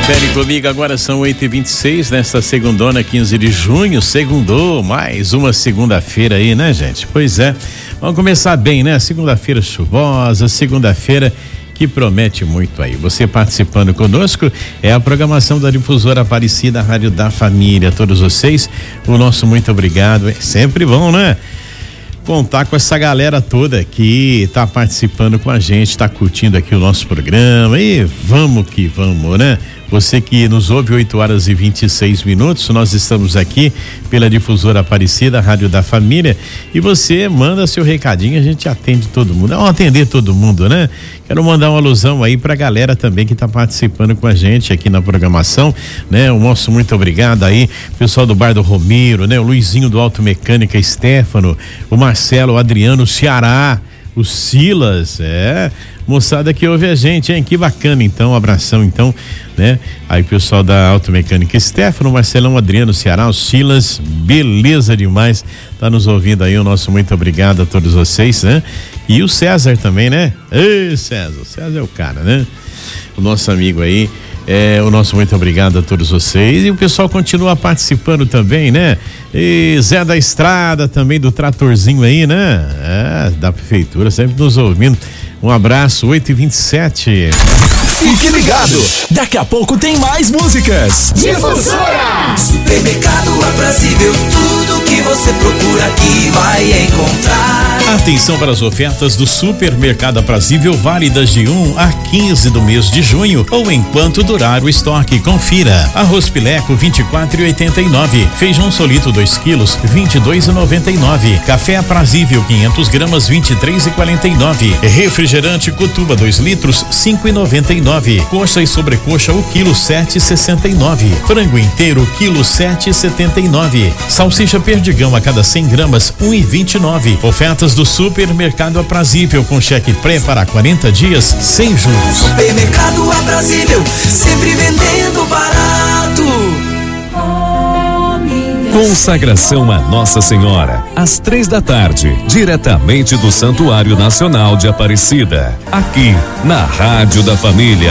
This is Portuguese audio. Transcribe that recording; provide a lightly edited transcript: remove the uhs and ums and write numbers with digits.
Confere comigo, agora são 8h26, nesta segundona, 15 de junho, segundou, mais uma segunda-feira aí, né, gente? Pois é, vamos começar bem, né? Segunda-feira chuvosa, segunda-feira que promete muito aí. Você participando conosco, é a programação da Difusora Aparecida, Rádio da Família. A todos vocês, o nosso muito obrigado. É sempre bom, né? Contar com essa galera toda que tá participando com a gente, tá curtindo aqui o nosso programa e vamos que vamos, né? Você que nos ouve 8h26, nós estamos aqui pela Difusora Aparecida, Rádio da Família, e você manda seu recadinho, a gente atende todo mundo. Vamos atender todo mundo, né? Quero mandar uma alusão aí pra galera também que tá participando com a gente aqui na programação, né? O nosso muito obrigado aí, pessoal do Bar do Romero, né? O Luizinho do Auto Mecânica Stefano, o Marcelo, o Adriano, o Ceará, o Silas, moçada que ouve a gente, hein? Que bacana, então, um abração, então, né? Aí, pessoal da Automecânica Stefano, Marcelão, Adriano, Ceará, o Silas, beleza demais, tá nos ouvindo aí, o nosso muito obrigado a todos vocês, né? E o César também, né? Ei, César, o César é o cara, né? O nosso amigo aí, o nosso muito obrigado a todos vocês, e o pessoal continua participando também, né? E Zé da Estrada também, do tratorzinho aí, né? Da prefeitura, sempre nos ouvindo. Um abraço, 8h27. Fique ligado, daqui a pouco tem mais músicas. Difusora! Supermercado Aprazível, tudo que você procura aqui vai encontrar. Atenção para as ofertas do Supermercado Aprazível, válidas de 1 a 15 do mês de junho ou enquanto durar o estoque. Confira: arroz Pileco 24,89, feijão solito 2 quilos 22,99, café Aprazível 500 gramas 23,49, refrigerante Cutuba 2 litros 5,99, coxa e sobrecoxa o quilo 7,69, frango inteiro quilo 7,79, salsicha Perdigão a cada 100 gramas 1,29. Ofertas do Supermercado Aprazível com cheque pré para 40 dias sem juros. Supermercado Aprazível, sempre vendendo barato. Consagração a Nossa Senhora, às 15h, diretamente do Santuário Nacional de Aparecida, aqui na Rádio da Família.